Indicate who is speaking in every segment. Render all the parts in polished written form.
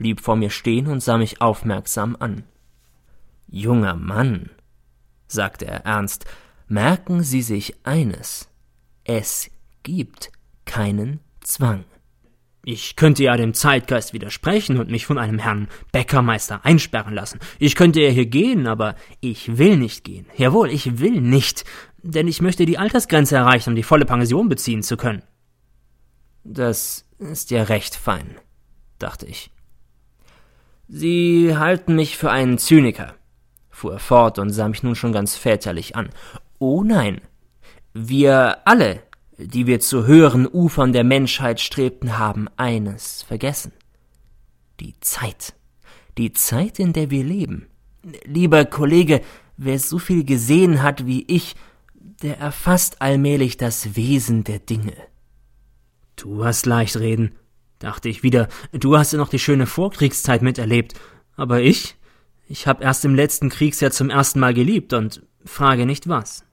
Speaker 1: blieb vor mir stehen und sah mich aufmerksam an. »Junger Mann«, sagte er ernst, »merken Sie sich eines: Es gibt keinen Zwang.« Ich könnte ja dem Zeitgeist widersprechen und mich von einem Herrn Bäckermeister einsperren lassen. Ich könnte ja hier gehen, aber ich will nicht gehen. Jawohl, ich will nicht, denn ich möchte die Altersgrenze erreichen, um die volle Pension beziehen zu können. Das ist ja recht fein, dachte ich. Sie halten mich für einen Zyniker, fuhr er fort und sah mich nun schon ganz väterlich an. Oh nein, wir alle, die wir zu höheren Ufern der Menschheit strebten, haben eines vergessen. Die Zeit, in der wir leben. Lieber Kollege, wer so viel gesehen hat wie ich, der erfasst allmählich das Wesen der Dinge. Du hast leicht reden, dachte ich wieder, du hast ja noch die schöne Vorkriegszeit miterlebt, aber ich habe erst im letzten Kriegsjahr zum ersten Mal geliebt und frage nicht was.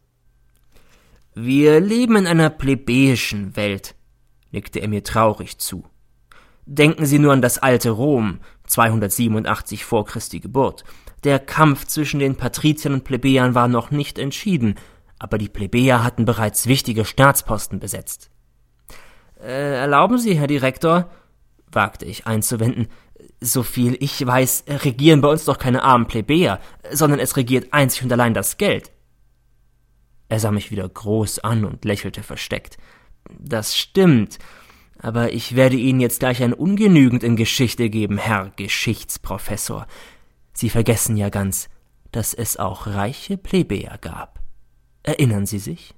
Speaker 1: Wir leben in einer plebejischen Welt, nickte er mir traurig zu. Denken Sie nur an das alte Rom, 287 vor Christi Geburt. Der Kampf zwischen den Patriziern und Plebejern war noch nicht entschieden, aber die Plebejer hatten bereits wichtige Staatsposten besetzt. Erlauben Sie, Herr Direktor, wagte ich einzuwenden, soviel ich weiß, regieren bei uns doch keine armen Plebejer, sondern es regiert einzig und allein das Geld. Er sah mich wieder groß an und lächelte versteckt. Das stimmt, aber ich werde Ihnen jetzt gleich ein Ungenügend in Geschichte geben, Herr Geschichtsprofessor. Sie vergessen ja ganz, dass es auch reiche Plebejer gab. Erinnern Sie sich?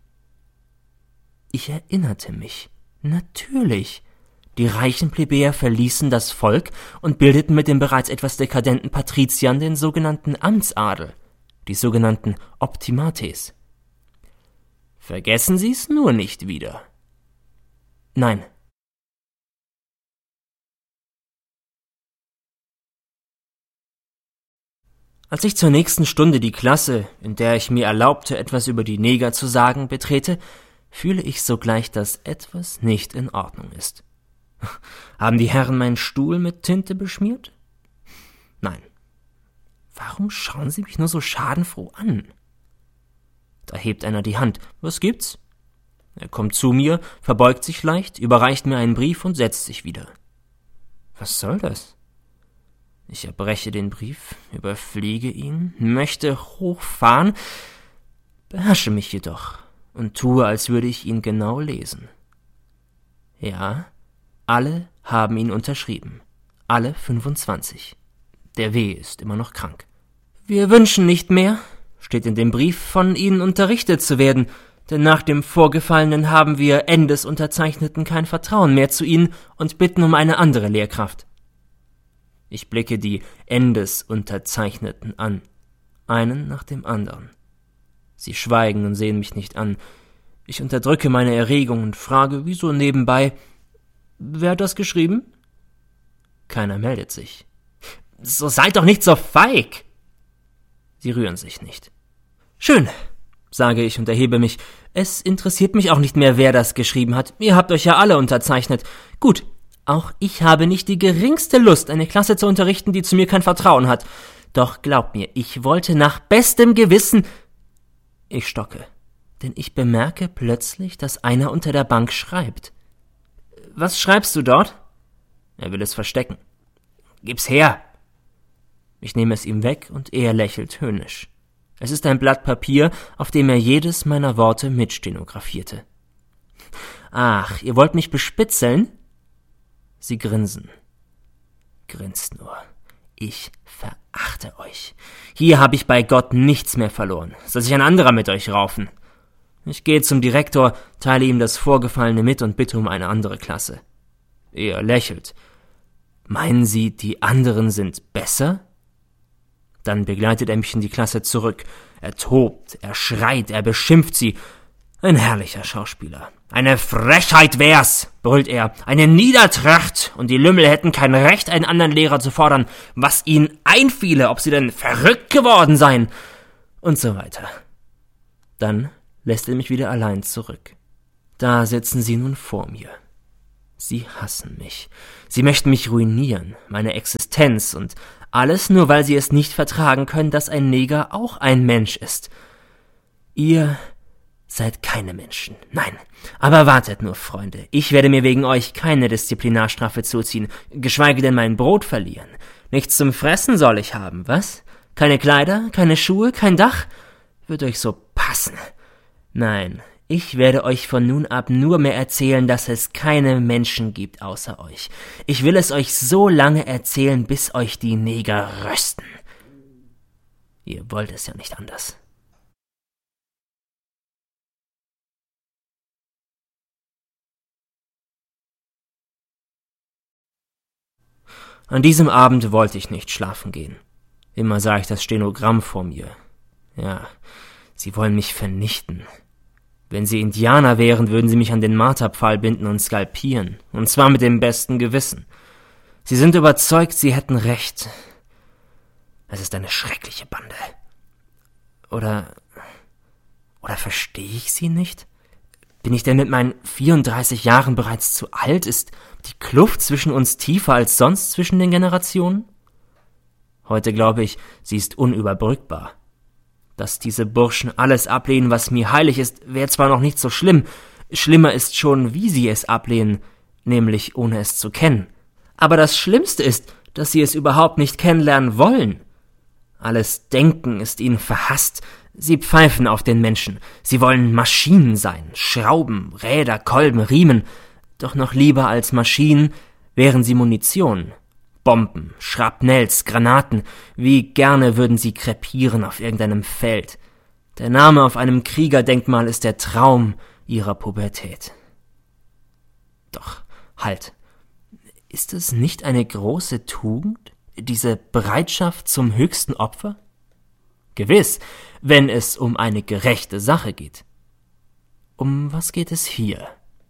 Speaker 1: Ich erinnerte mich. Natürlich. Die reichen Plebejer verließen das Volk und bildeten mit den bereits etwas dekadenten Patriziern den sogenannten Amtsadel, die sogenannten Optimates. Vergessen Sie's nur nicht wieder. Nein. Als ich zur nächsten Stunde die Klasse, in der ich mir erlaubte, etwas über die Neger zu sagen, betrete, fühle ich sogleich, dass etwas nicht in Ordnung ist. Haben die Herren meinen Stuhl mit Tinte beschmiert? Nein. Warum schauen sie mich nur so schadenfroh an? Da hebt einer die Hand. Was gibt's? Er kommt zu mir, verbeugt sich leicht, überreicht mir einen Brief und setzt sich wieder. Was soll das? Ich erbreche den Brief, überfliege ihn, möchte hochfahren, beherrsche mich jedoch und tue, als würde ich ihn genau lesen. Ja, alle haben ihn unterschrieben. Alle 25. Der W. ist immer noch krank. Wir wünschen nicht mehr, steht in dem Brief, von Ihnen unterrichtet zu werden, denn nach dem Vorgefallenen haben wir Endesunterzeichneten kein Vertrauen mehr zu Ihnen und bitten um eine andere Lehrkraft. Ich blicke die Endesunterzeichneten an, einen nach dem anderen. Sie schweigen und sehen mich nicht an. Ich unterdrücke meine Erregung und frage, wieso nebenbei, wer hat das geschrieben? Keiner meldet sich. So seid doch nicht so feig! Sie rühren sich nicht. Schön, sage ich und erhebe mich. Es interessiert mich auch nicht mehr, wer das geschrieben hat. Ihr habt euch ja alle unterzeichnet. Gut, auch ich habe nicht die geringste Lust, eine Klasse zu unterrichten, die zu mir kein Vertrauen hat. Doch glaubt mir, ich wollte nach bestem Gewissen... Ich stocke, denn ich bemerke plötzlich, dass einer unter der Bank schreibt. Was schreibst du dort? Er will es verstecken. Gib's her! Ich nehme es ihm weg und er lächelt höhnisch. Es ist ein Blatt Papier, auf dem er jedes meiner Worte mitstenografierte. Ach, ihr wollt mich bespitzeln? Sie grinsen. Grinst nur. Ich verachte euch. Hier habe ich bei Gott nichts mehr verloren. Soll sich ein anderer mit euch raufen? Ich gehe zum Direktor, teile ihm das Vorgefallene mit und bitte um eine andere Klasse. Er lächelt. Meinen Sie, die anderen sind besser? Dann begleitet er mich in die Klasse zurück. Er tobt, er schreit, er beschimpft sie. Ein herrlicher Schauspieler. Eine Frechheit wär's, brüllt er, eine Niedertracht, und die Lümmel hätten kein Recht, einen anderen Lehrer zu fordern, was ihnen einfiele, ob sie denn verrückt geworden seien, und so weiter. Dann lässt er mich wieder allein zurück. Da sitzen sie nun vor mir. Sie hassen mich. Sie möchten mich ruinieren, meine Existenz und alles nur, weil sie es nicht vertragen können, dass ein Neger auch ein Mensch ist. Ihr seid keine Menschen. Nein, aber wartet nur, Freunde. Ich werde mir wegen euch keine Disziplinarstrafe zuziehen, geschweige denn mein Brot verlieren. Nichts zum Fressen soll ich haben, was? Keine Kleider, keine Schuhe, kein Dach? Wird euch so passen. Nein, ich werde euch von nun ab nur mehr erzählen, dass es keine Menschen gibt außer euch. Ich will es euch so lange erzählen, bis euch die Neger rösten. Ihr wollt es ja nicht anders. An diesem Abend wollte ich nicht schlafen gehen. Immer sah ich das Stenogramm vor mir. Ja, sie wollen mich vernichten. Wenn sie Indianer wären, würden sie mich an den Marterpfahl binden und skalpieren. Und zwar mit dem besten Gewissen. Sie sind überzeugt, sie hätten recht. Es ist eine schreckliche Bande. Oder verstehe ich sie nicht? Bin ich denn mit meinen 34 Jahren bereits zu alt? Ist die Kluft zwischen uns tiefer als sonst zwischen den Generationen? Heute glaube ich, sie ist unüberbrückbar. Dass diese Burschen alles ablehnen, was mir heilig ist, wäre zwar noch nicht so schlimm. Schlimmer ist schon, wie sie es ablehnen, nämlich ohne es zu kennen. Aber das Schlimmste ist, dass sie es überhaupt nicht kennenlernen wollen. Alles Denken ist ihnen verhasst. Sie pfeifen auf den Menschen. Sie wollen Maschinen sein, Schrauben, Räder, Kolben, Riemen. Doch noch lieber als Maschinen wären sie Munition. Bomben, Schrapnells, Granaten, wie gerne würden sie krepieren auf irgendeinem Feld. Der Name auf einem Kriegerdenkmal ist der Traum ihrer Pubertät. Doch, halt, ist es nicht eine große Tugend, diese Bereitschaft zum höchsten Opfer? Gewiss, wenn es um eine gerechte Sache geht. Um was geht es hier?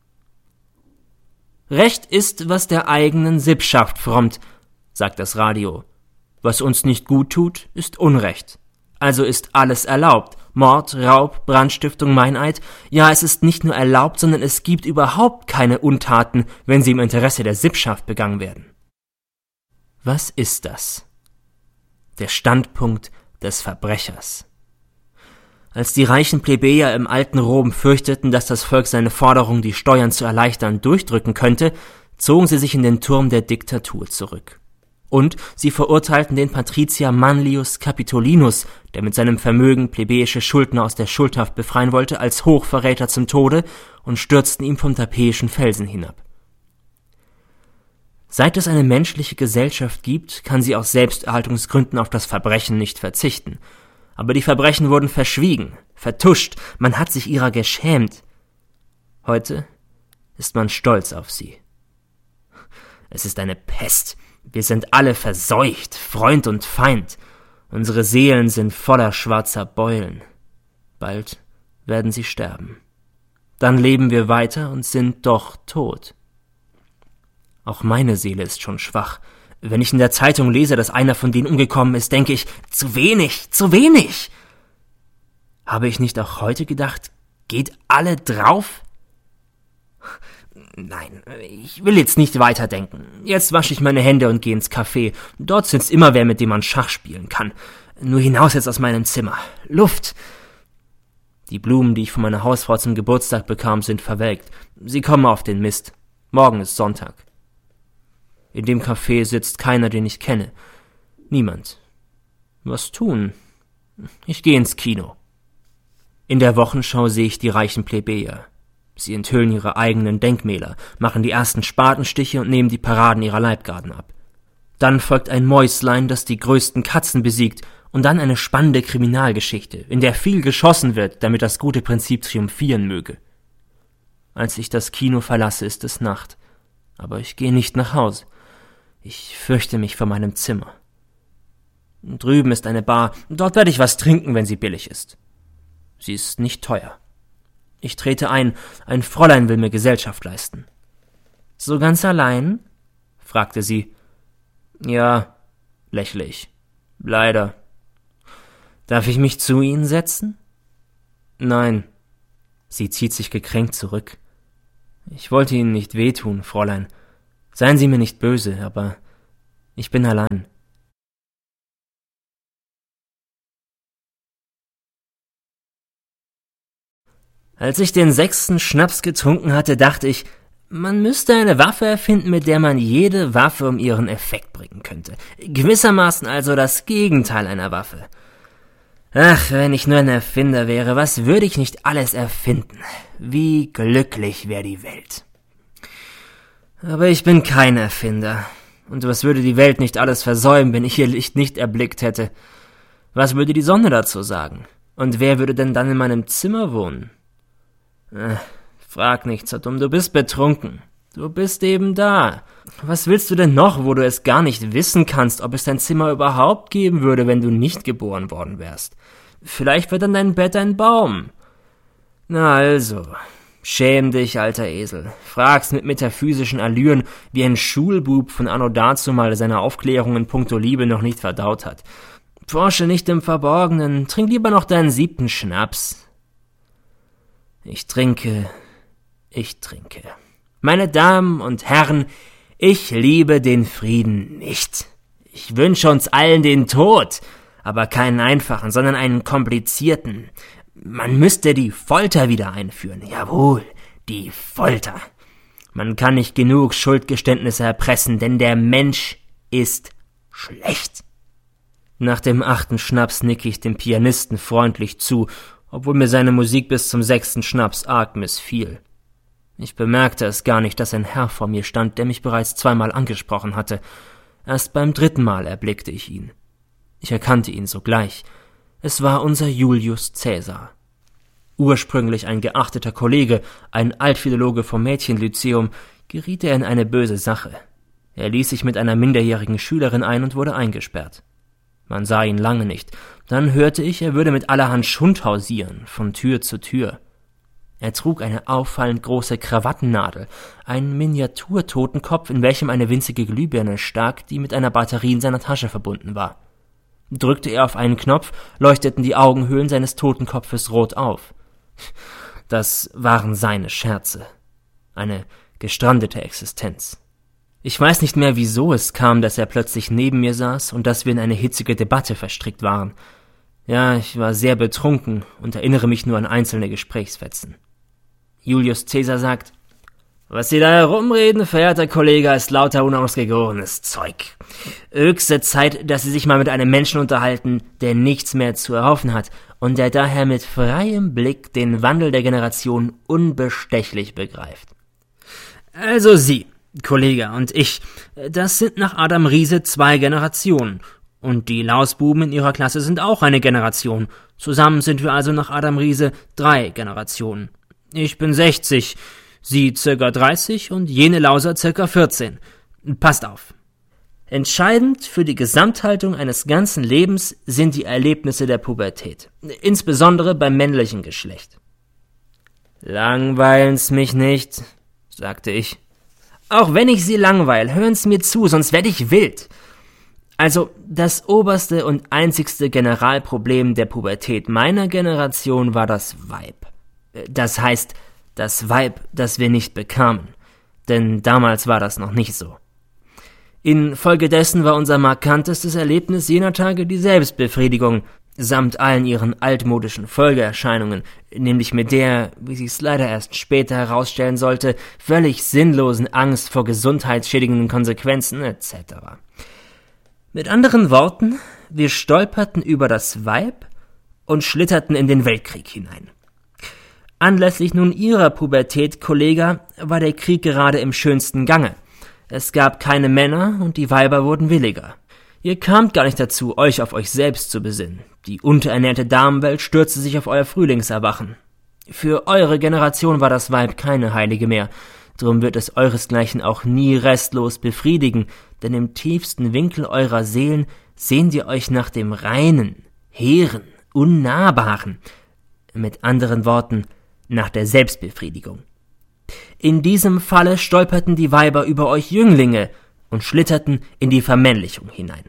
Speaker 1: Recht ist, was der eigenen Sippschaft frommt, sagt das Radio. Was uns nicht gut tut, ist Unrecht. Also ist alles erlaubt. Mord, Raub, Brandstiftung, Meineid. Ja, es ist nicht nur erlaubt, sondern es gibt überhaupt keine Untaten, wenn sie im Interesse der Sippschaft begangen werden. Was ist das? Der Standpunkt des Verbrechers. Als die reichen Plebejer im alten Rom fürchteten, dass das Volk seine Forderung, die Steuern zu erleichtern, durchdrücken könnte, zogen sie sich in den Turm der Diktatur zurück. Und sie verurteilten den Patrizier Manlius Capitolinus, der mit seinem Vermögen plebejische Schuldner aus der Schuldhaft befreien wollte, als Hochverräter zum Tode und stürzten ihn vom Tapeischen Felsen hinab. Seit es eine menschliche Gesellschaft gibt, kann sie aus Selbsterhaltungsgründen auf das Verbrechen nicht verzichten. Aber die Verbrechen wurden verschwiegen, vertuscht, man hat sich ihrer geschämt. Heute ist man stolz auf sie. Es ist eine Pest. Wir sind alle verseucht, Freund und Feind. Unsere Seelen sind voller schwarzer Beulen. Bald werden sie sterben. Dann leben wir weiter und sind doch tot. Auch meine Seele ist schon schwach. Wenn ich in der Zeitung lese, dass einer von denen umgekommen ist, denke ich, zu wenig, zu wenig. Habe ich nicht auch heute gedacht, geht alle drauf? Nein, ich will jetzt nicht weiterdenken. Jetzt wasche ich meine Hände und gehe ins Café. Dort sitzt immer wer, mit dem man Schach spielen kann. Nur hinaus jetzt aus meinem Zimmer. Luft! Die Blumen, die ich von meiner Hausfrau zum Geburtstag bekam, sind verwelkt. Sie kommen auf den Mist. Morgen ist Sonntag. In dem Café sitzt keiner, den ich kenne. Niemand. Was tun? Ich gehe ins Kino. In der Wochenschau sehe ich die reichen Plebejer. Sie enthüllen ihre eigenen Denkmäler, machen die ersten Spatenstiche und nehmen die Paraden ihrer Leibgarden ab. Dann folgt ein Mäuslein, das die größten Katzen besiegt, und dann eine spannende Kriminalgeschichte, in der viel geschossen wird, damit das gute Prinzip triumphieren möge. Als ich das Kino verlasse, ist es Nacht. Aber ich gehe nicht nach Hause. Ich fürchte mich vor meinem Zimmer. Drüben ist eine Bar, dort werde ich was trinken, wenn sie billig ist. Sie ist nicht teuer. Ich trete ein Fräulein will mir Gesellschaft leisten. »So ganz allein?« fragte sie. »Ja«, lächle ich. »Leider.« »Darf ich mich zu Ihnen setzen?« »Nein.« Sie zieht sich gekränkt zurück. Ich wollte Ihnen nicht wehtun, Fräulein. Seien Sie mir nicht böse, aber ich bin allein. Als ich den 6. Schnaps getrunken hatte, dachte ich, man müsste eine Waffe erfinden, mit der man jede Waffe um ihren Effekt bringen könnte. Gewissermaßen also das Gegenteil einer Waffe. Ach, wenn ich nur ein Erfinder wäre, was würde ich nicht alles erfinden? Wie glücklich wäre die Welt. Aber ich bin kein Erfinder. Und was würde die Welt nicht alles versäumen, wenn ich ihr Licht nicht erblickt hätte? Was würde die Sonne dazu sagen? Und wer würde denn dann in meinem Zimmer wohnen? Frag nicht so dumm, du bist betrunken. Du bist eben da. Was willst du denn noch, wo du es gar nicht wissen kannst, ob es dein Zimmer überhaupt geben würde, wenn du nicht geboren worden wärst? Vielleicht wird an dein Bett ein Baum. Na also, schäm dich, alter Esel. Fragst mit metaphysischen Allüren, wie ein Schulbub von anno dazumal seine Aufklärung in puncto Liebe noch nicht verdaut hat. Forsche nicht im Verborgenen, trink lieber noch deinen 7. Schnaps. Ich trinke. Meine Damen und Herren, ich liebe den Frieden nicht. Ich wünsche uns allen den Tod, aber keinen einfachen, sondern einen komplizierten. Man müsste die Folter wieder einführen. Jawohl, die Folter. Man kann nicht genug Schuldgeständnisse erpressen, denn der Mensch ist schlecht. Nach dem 8. Schnaps nicke ich dem Pianisten freundlich zu, obwohl mir seine Musik bis zum 6. Schnaps arg missfiel. Ich bemerkte es gar nicht, dass ein Herr vor mir stand, der mich bereits 2-mal angesprochen hatte. Erst beim 3. Mal erblickte ich ihn. Ich erkannte ihn sogleich. Es war unser Julius Caesar. Ursprünglich ein geachteter Kollege, ein Altphilologe vom Mädchenlyzeum, geriet er in eine böse Sache. Er ließ sich mit einer minderjährigen Schülerin ein und wurde eingesperrt. Man sah ihn lange nicht. Dann hörte ich, er würde mit allerhand Schund hausieren, von Tür zu Tür. Er trug eine auffallend große Krawattennadel, einen Miniaturtotenkopf, in welchem eine winzige Glühbirne stak, die mit einer Batterie in seiner Tasche verbunden war. Drückte er auf einen Knopf, leuchteten die Augenhöhlen seines Totenkopfes rot auf. Das waren seine Scherze. Eine gestrandete Existenz. Ich weiß nicht mehr, wieso es kam, dass er plötzlich neben mir saß und dass wir in eine hitzige Debatte verstrickt waren. Ja, ich war sehr betrunken und erinnere mich nur an einzelne Gesprächsfetzen. Julius Caesar sagt: Was Sie da herumreden, verehrter Kollege, ist lauter unausgegorenes Zeug. Höchste Zeit, dass Sie sich mal mit einem Menschen unterhalten, der nichts mehr zu erhoffen hat und der daher mit freiem Blick den Wandel der Generation unbestechlich begreift. Also Sie, Kollege und ich, das sind nach Adam Riese 2 Generationen. Und die Lausbuben in ihrer Klasse sind auch eine Generation. Zusammen sind wir also nach Adam Riese 3 Generationen. Ich bin 60, Sie circa 30 und jene Lauser circa 14. Passt auf. Entscheidend für die Gesamthaltung eines ganzen Lebens sind die Erlebnisse der Pubertät. Insbesondere beim männlichen Geschlecht. Langweilen's mich nicht, sagte ich. Auch wenn ich Sie langweile, hören's mir zu, sonst werde ich wild. Also, das oberste und einzigste Generalproblem der Pubertät meiner Generation war das Weib. Das heißt, das Weib, das wir nicht bekamen. Denn damals war das noch nicht so. Infolgedessen war unser markantestes Erlebnis jener Tage die Selbstbefriedigung, samt allen ihren altmodischen Folgeerscheinungen, nämlich mit der, wie sich's leider erst später herausstellen sollte, völlig sinnlosen Angst vor gesundheitsschädigenden Konsequenzen etc. Mit anderen Worten, wir stolperten über das Weib und schlitterten in den Weltkrieg hinein. Anlässlich nun ihrer Pubertät, Kollege, war der Krieg gerade im schönsten Gange. Es gab keine Männer und die Weiber wurden williger. Ihr kamt gar nicht dazu, euch auf euch selbst zu besinnen. Die unterernährte Damenwelt stürzte sich auf euer Frühlingserwachen. Für eure Generation war das Weib keine Heilige mehr. Drum wird es euresgleichen auch nie restlos befriedigen, denn im tiefsten Winkel eurer Seelen sehnt ihr euch nach dem Reinen, Hehren, Unnahbaren. Mit anderen Worten, nach der Selbstbefriedigung. In diesem Falle stolperten die Weiber über euch Jünglinge und schlitterten in die Vermännlichung hinein.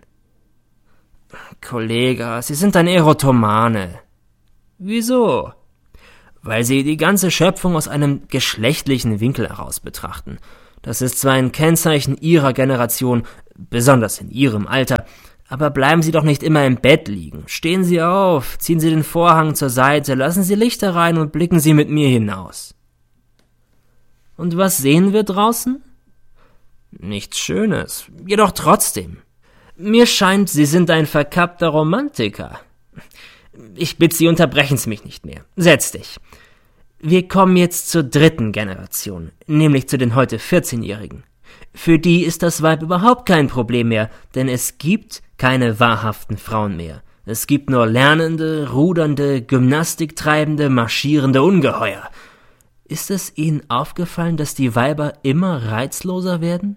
Speaker 1: Kollege, Sie sind ein Erotomane. Wieso? weil sie die ganze Schöpfung aus einem geschlechtlichen Winkel heraus betrachten. Das ist zwar ein Kennzeichen ihrer Generation, besonders in ihrem Alter, aber bleiben Sie doch nicht immer im Bett liegen. Stehen Sie auf, ziehen Sie den Vorhang zur Seite, lassen Sie Licht herein und blicken Sie mit mir hinaus. Und was sehen wir draußen? Nichts Schönes, jedoch trotzdem. Mir scheint, Sie sind ein verkappter Romantiker. Ich bitte Sie, unterbrechen Sie mich nicht mehr. Setz dich. Wir kommen jetzt zur dritten Generation, nämlich zu den heute 14-Jährigen. Für die ist das Weib überhaupt kein Problem mehr, denn es gibt keine wahrhaften Frauen mehr. Es gibt nur lernende, rudernde, Gymnastik treibende, marschierende Ungeheuer. Ist es Ihnen aufgefallen, dass die Weiber immer reizloser werden?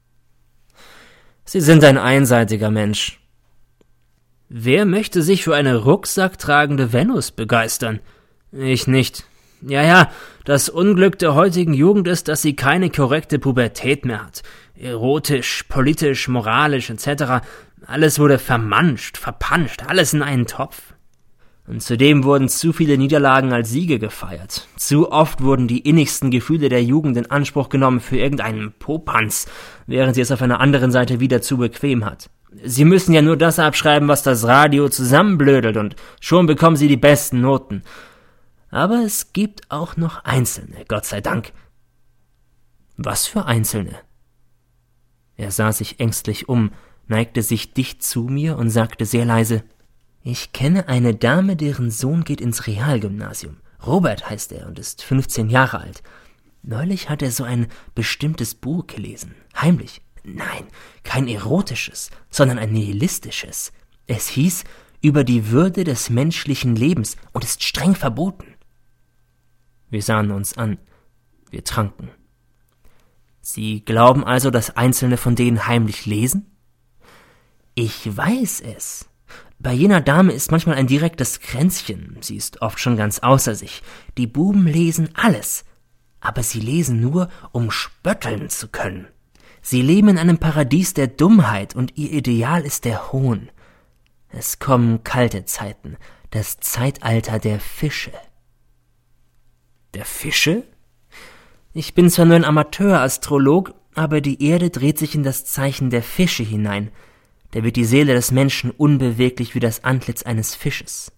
Speaker 1: Sie sind ein einseitiger Mensch. Wer möchte sich für eine rucksacktragende Venus begeistern? Ich nicht. Ja, das Unglück der heutigen Jugend ist, dass sie keine korrekte Pubertät mehr hat. Erotisch, politisch, moralisch etc. Alles wurde vermanscht, verpanscht, alles in einen Topf. Und zudem wurden zu viele Niederlagen als Siege gefeiert. Zu oft wurden die innigsten Gefühle der Jugend in Anspruch genommen für irgendeinen Popanz, während sie es auf einer anderen Seite wieder zu bequem hat. Sie müssen ja nur das abschreiben, was das Radio zusammenblödelt, und schon bekommen sie die besten Noten. Aber es gibt auch noch Einzelne, Gott sei Dank. Was für Einzelne? Er sah sich ängstlich um, neigte sich dicht zu mir und sagte sehr leise: Ich kenne eine Dame, deren Sohn geht ins Realgymnasium. Robert heißt er und ist 15 Jahre alt. Neulich hat er so ein bestimmtes Buch gelesen. Heimlich. Nein, kein erotisches, sondern ein nihilistisches. Es hieß »Über die Würde des menschlichen Lebens« und ist streng verboten. Wir sahen uns an. Wir tranken. Sie glauben also, dass Einzelne von denen heimlich lesen? Ich weiß es. Bei jener Dame ist manchmal ein direktes Kränzchen. Sie ist oft schon ganz außer sich. Die Buben lesen alles. Aber sie lesen nur, um spötteln zu können. Sie leben in einem Paradies der Dummheit und ihr Ideal ist der Hohn. Es kommen kalte Zeiten, das Zeitalter der Fische. Der Fische? Ich bin zwar nur ein Amateurastrolog, aber die Erde dreht sich in das Zeichen der Fische hinein. Da wird die Seele des Menschen unbeweglich wie das Antlitz eines Fisches.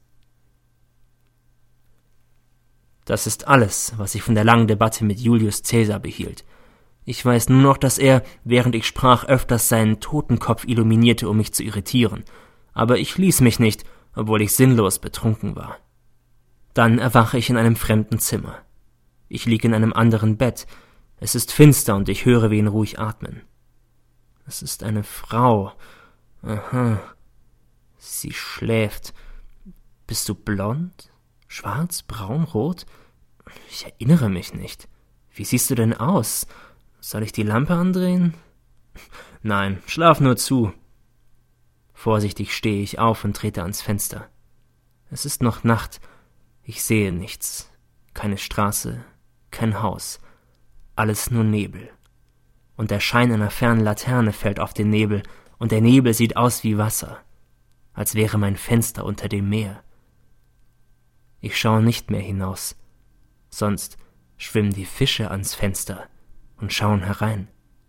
Speaker 1: Das ist alles, was ich von der langen Debatte mit Julius Caesar behielt. Ich weiß nur noch, dass er, während ich sprach, öfters seinen Totenkopf illuminierte, um mich zu irritieren. Aber ich ließ mich nicht, obwohl ich sinnlos betrunken war. Dann erwache ich in einem fremden Zimmer. Ich liege in einem anderen Bett. Es ist finster und ich höre wen ruhig atmen. Es ist eine Frau. Aha. Sie schläft. Bist du blond? Schwarz? Braun? Rot? Ich erinnere mich nicht. Wie siehst du denn aus? Soll ich die Lampe andrehen? Nein, schlaf nur zu. Vorsichtig stehe ich auf und trete ans Fenster. Es ist noch Nacht. Ich sehe nichts. Keine Straße, kein Haus. Alles nur Nebel. Und der Schein einer fernen Laterne fällt auf den Nebel, und der Nebel sieht aus wie Wasser, als wäre mein Fenster unter dem Meer. Ich schaue nicht mehr hinaus, sonst schwimmen die Fische ans Fenster und schauen herein.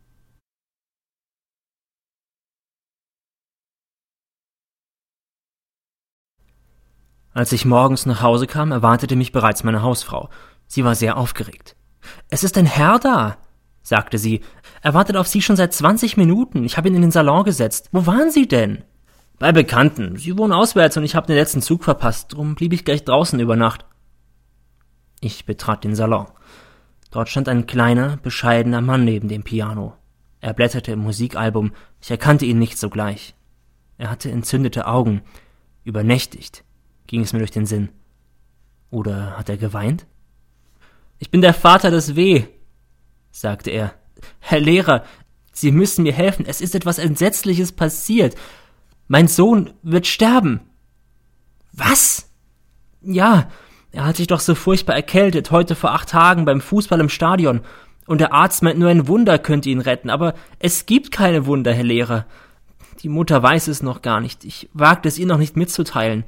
Speaker 1: Als ich morgens nach Hause kam, erwartete mich bereits meine Hausfrau. Sie war sehr aufgeregt. »Es ist ein Herr da«, sagte sie. »Er wartet auf Sie schon seit 20 Minuten. Ich habe ihn in den Salon gesetzt. Wo waren Sie denn?« »Bei Bekannten. Sie wohnen auswärts und ich habe den letzten Zug verpasst. Drum blieb ich gleich draußen über Nacht.« Ich betrat den Salon. Dort stand ein kleiner, bescheidener Mann neben dem Piano. Er blätterte im Musikalbum. Ich erkannte ihn nicht sogleich. Er hatte entzündete Augen. Übernächtigt, ging es mir durch den Sinn. Oder hat er geweint? »Ich bin der Vater des W«, sagte er. »Herr Lehrer, Sie müssen mir helfen. Es ist etwas Entsetzliches passiert. Mein Sohn wird sterben.« »Was?« »Ja, er hat sich doch so furchtbar erkältet, heute vor 8 Tagen beim Fußball im Stadion. Und der Arzt meint, nur ein Wunder könnte ihn retten. Aber es gibt keine Wunder, Herr Lehrer. Die Mutter weiß es noch gar nicht. Ich wagte es ihr noch nicht mitzuteilen.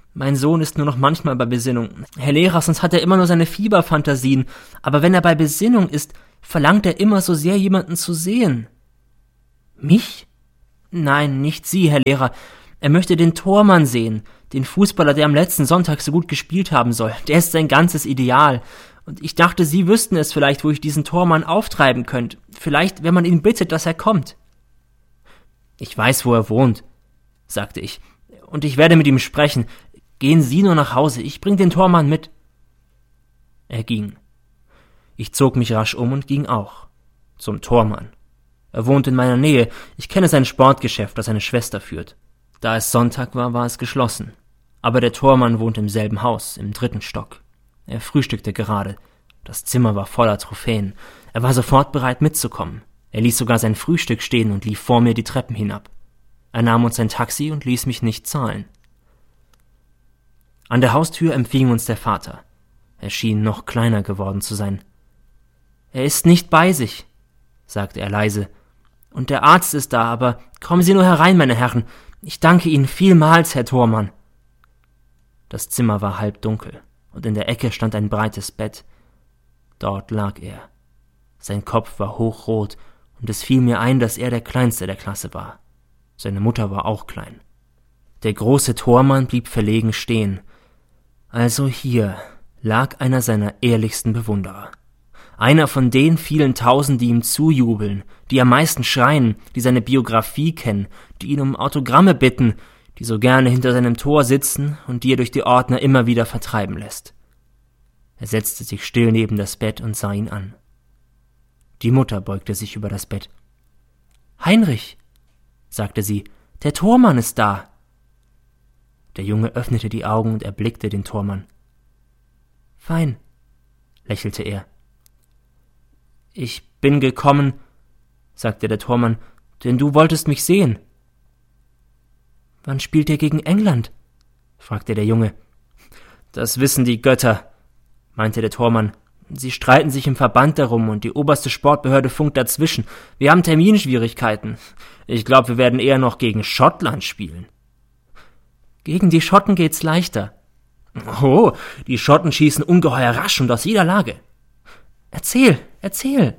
Speaker 1: Mein Sohn ist nur noch manchmal bei Besinnung. Herr Lehrer, sonst hat er immer nur seine Fieberfantasien. Aber wenn er bei Besinnung ist, verlangt er immer so sehr, jemanden zu sehen. Mich? Nein, nicht Sie, Herr Lehrer. Er möchte den Tormann sehen, den Fußballer, der am letzten Sonntag so gut gespielt haben soll. Der ist sein ganzes Ideal. Und ich dachte, Sie wüssten es vielleicht, wo ich diesen Tormann auftreiben könnte. Vielleicht, wenn man ihn bittet, dass er kommt. Ich weiß, wo er wohnt, sagte ich. Und ich werde mit ihm sprechen. Gehen Sie nur nach Hause, ich bring den Tormann mit. Er ging. Ich zog mich rasch um und ging auch. Zum Tormann. Er wohnt in meiner Nähe. Ich kenne sein Sportgeschäft, das seine Schwester führt. Da es Sonntag war, war es geschlossen. Aber der Tormann wohnt im selben Haus, im 3. Stock. Er frühstückte gerade. Das Zimmer war voller Trophäen. Er war sofort bereit mitzukommen. Er ließ sogar sein Frühstück stehen und lief vor mir die Treppen hinab. Er nahm uns ein Taxi und ließ mich nicht zahlen. An der Haustür empfing uns der Vater. Er schien noch kleiner geworden zu sein. »Er ist nicht bei sich«, sagte er leise. »Und der Arzt ist da, aber kommen Sie nur herein, meine Herren. Ich danke Ihnen vielmals, Herr Tormann.« Das Zimmer war halbdunkel, und in der Ecke stand ein breites Bett. Dort lag er. Sein Kopf war hochrot, und es fiel mir ein, dass er der Kleinste der Klasse war. Seine Mutter war auch klein. Der große Tormann blieb verlegen stehen. Also hier lag einer seiner ehrlichsten Bewunderer. Einer von den vielen Tausend, die ihm zujubeln, die am meisten schreien, die seine Biografie kennen, die ihn um Autogramme bitten, die so gerne hinter seinem Tor sitzen und die er durch die Ordner immer wieder vertreiben lässt. Er setzte sich still neben das Bett und sah ihn an. Die Mutter beugte sich über das Bett. »Heinrich«, sagte sie, »der Tormann ist da.« Der Junge öffnete die Augen und erblickte den Tormann. »Fein«, lächelte er. »Ich bin gekommen«, sagte der Tormann, »denn du wolltest mich sehen.« »Wann spielt ihr gegen England?«, fragte der Junge. »Das wissen die Götter«, meinte der Tormann. »Sie streiten sich im Verband darum und die oberste Sportbehörde funkt dazwischen. Wir haben Terminschwierigkeiten. Ich glaube, wir werden eher noch gegen Schottland spielen.« »Gegen die Schotten geht's leichter.« »Oh, die Schotten schießen ungeheuer rasch und aus jeder Lage.« »Erzähl!«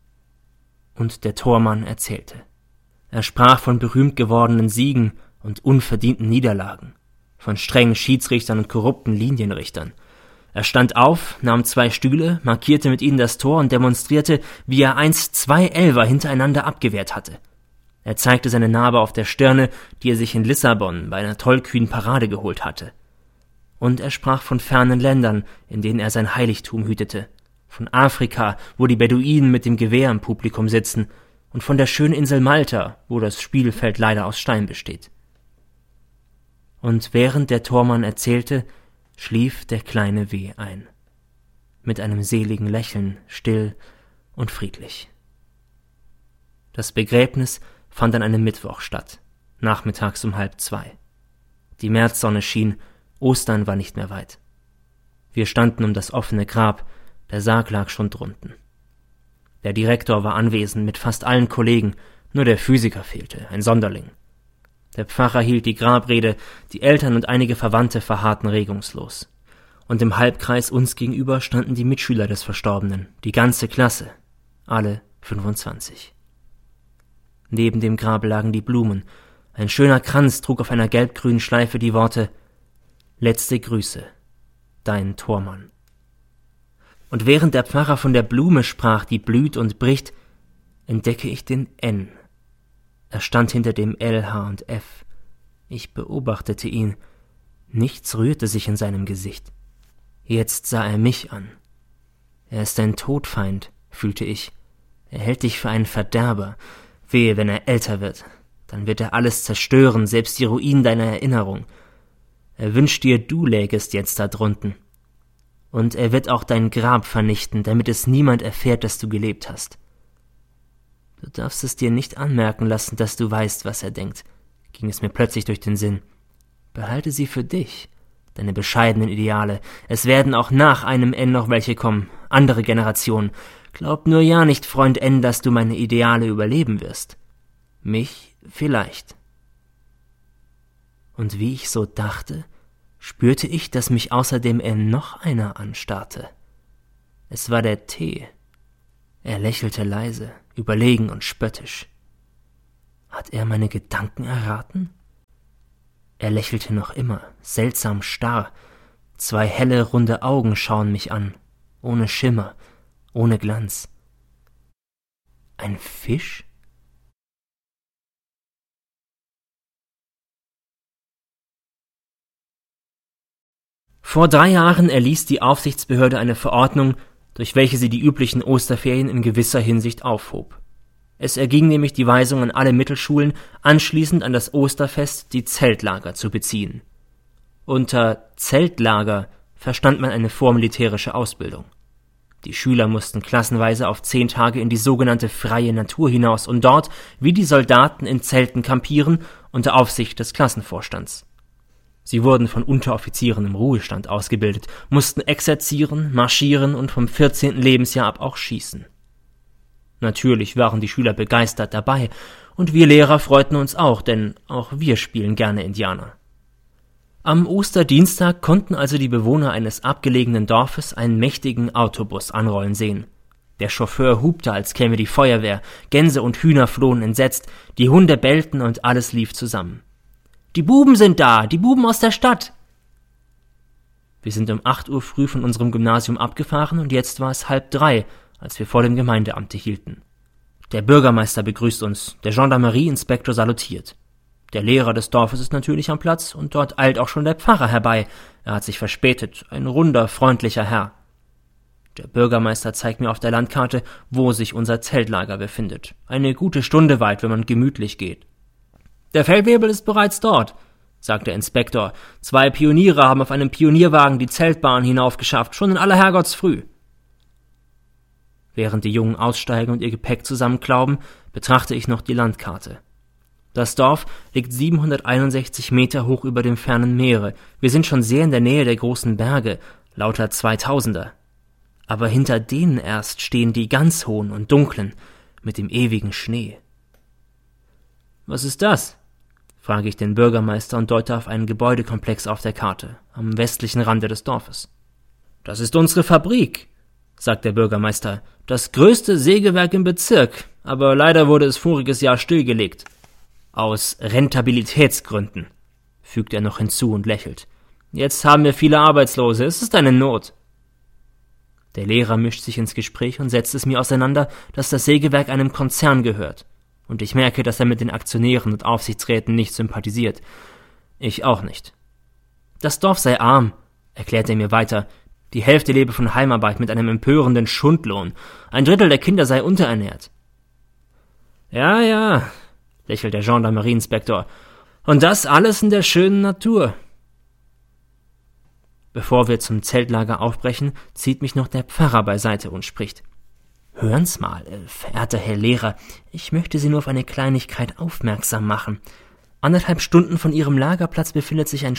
Speaker 1: Und der Tormann erzählte. Er sprach von berühmt gewordenen Siegen und unverdienten Niederlagen, von strengen Schiedsrichtern und korrupten Linienrichtern. Er stand auf, nahm 2 Stühle, markierte mit ihnen das Tor und demonstrierte, wie er einst 2 Elfer hintereinander abgewehrt hatte. Er zeigte seine Narbe auf der Stirne, die er sich in Lissabon bei einer tollkühnen Parade geholt hatte. Und er sprach von fernen Ländern, in denen er sein Heiligtum hütete, von Afrika, wo die Beduinen mit dem Gewehr im Publikum sitzen, und von der schönen Insel Malta, wo das Spielfeld leider aus Stein besteht. Und während der Tormann erzählte, schlief der kleine W. ein, mit einem seligen Lächeln, still und friedlich. Das Begräbnis fand an einem Mittwoch statt, nachmittags um 1:30. Die Märzsonne schien, Ostern war nicht mehr weit. Wir standen um das offene Grab, der Sarg lag schon drunten. Der Direktor war anwesend mit fast allen Kollegen, nur der Physiker fehlte, ein Sonderling. Der Pfarrer hielt die Grabrede, die Eltern und einige Verwandte verharrten regungslos. Und im Halbkreis uns gegenüber standen die Mitschüler des Verstorbenen, die ganze Klasse, alle 25. Neben dem Grab lagen die Blumen. Ein schöner Kranz trug auf einer gelb-grünen Schleife die Worte »Letzte Grüße, dein Tormann«. Und während der Pfarrer von der Blume sprach, die blüht und bricht, entdecke ich den N. Er stand hinter dem L, H und F. Ich beobachtete ihn. Nichts rührte sich in seinem Gesicht. Jetzt sah er mich an. Er ist ein Todfeind, fühlte ich. Er hält dich für einen Verderber. Wehe, wenn er älter wird. Dann wird er alles zerstören, selbst die Ruinen deiner Erinnerung. Er wünscht dir, du lägest jetzt da drunten. Und er wird auch dein Grab vernichten, damit es niemand erfährt, dass du gelebt hast. Du darfst es dir nicht anmerken lassen, dass du weißt, was er denkt, ging es mir plötzlich durch den Sinn. Behalte sie für dich, deine bescheidenen Ideale. Es werden auch nach einem N noch welche kommen, andere Generationen. Glaub nur ja nicht, Freund N, dass du meine Ideale überleben wirst. Mich vielleicht. Und wie ich so dachte, spürte ich, dass mich außerdem noch einer anstarrte. Es war der T. Er lächelte leise, überlegen und spöttisch. Hat er meine Gedanken erraten? Er lächelte noch immer, seltsam starr. 2 helle, runde Augen schauen mich an, ohne Schimmer, ohne Glanz. Ein Fisch? Vor 3 Jahren erließ die Aufsichtsbehörde eine Verordnung, durch welche sie die üblichen Osterferien in gewisser Hinsicht aufhob. Es erging nämlich die Weisung an alle Mittelschulen, anschließend an das Osterfest die Zeltlager zu beziehen. Unter Zeltlager verstand man eine vormilitärische Ausbildung. Die Schüler mussten klassenweise auf 10 Tage in die sogenannte freie Natur hinaus und dort, wie die Soldaten, in Zelten kampieren, unter Aufsicht des Klassenvorstands. Sie wurden von Unteroffizieren im Ruhestand ausgebildet, mussten exerzieren, marschieren und vom 14. Lebensjahr ab auch schießen. Natürlich waren die Schüler begeistert dabei, und wir Lehrer freuten uns auch, denn auch wir spielen gerne Indianer. Am Osterdienstag konnten also die Bewohner eines abgelegenen Dorfes einen mächtigen Autobus anrollen sehen. Der Chauffeur hupte, als käme die Feuerwehr, Gänse und Hühner flohen entsetzt, die Hunde bellten und alles lief zusammen. »Die Buben sind da, die Buben aus der Stadt!« Wir sind um 8 Uhr früh von unserem Gymnasium abgefahren und jetzt war es 2:30, als wir vor dem Gemeindeamte hielten. Der Bürgermeister begrüßt uns, der Gendarmerieinspektor salutiert. Der Lehrer des Dorfes ist natürlich am Platz und dort eilt auch schon der Pfarrer herbei. Er hat sich verspätet, ein runder, freundlicher Herr. Der Bürgermeister zeigt mir auf der Landkarte, wo sich unser Zeltlager befindet. Eine gute Stunde weit, wenn man gemütlich geht. »Der Feldwebel ist bereits dort«, sagt der Inspektor. »2 Pioniere haben auf einem Pionierwagen die Zeltbahn hinaufgeschafft, schon in aller Herrgottsfrüh.« Während die Jungen aussteigen und ihr Gepäck zusammenklauben, betrachte ich noch die Landkarte. Das Dorf liegt 761 Meter hoch über dem fernen Meere. Wir sind schon sehr in der Nähe der großen Berge, lauter 2000er. Aber hinter denen erst stehen die ganz hohen und dunklen, mit dem ewigen Schnee. »Was ist das?« frage ich den Bürgermeister und deute auf einen Gebäudekomplex auf der Karte, am westlichen Rande des Dorfes. »Das ist unsere Fabrik«, sagt der Bürgermeister, »das größte Sägewerk im Bezirk, aber leider wurde es voriges Jahr stillgelegt. Aus Rentabilitätsgründen«, fügt er noch hinzu und lächelt. »Jetzt haben wir viele Arbeitslose, es ist eine Not.« Der Lehrer mischt sich ins Gespräch und setzt es mir auseinander, dass das Sägewerk einem Konzern gehört. Und ich merke, dass er mit den Aktionären und Aufsichtsräten nicht sympathisiert. Ich auch nicht. Das Dorf sei arm, erklärt er mir weiter. Die Hälfte lebe von Heimarbeit mit einem empörenden Schundlohn. 1/3 der Kinder sei unterernährt. Ja, lächelt der Gendarmerieinspektor. Und das alles in der schönen Natur. Bevor wir zum Zeltlager aufbrechen, zieht mich noch der Pfarrer beiseite und spricht. »Hören's mal, verehrter Herr Lehrer, ich möchte Sie nur auf eine Kleinigkeit aufmerksam machen. 1,5 Stunden von Ihrem Lagerplatz befindet sich ein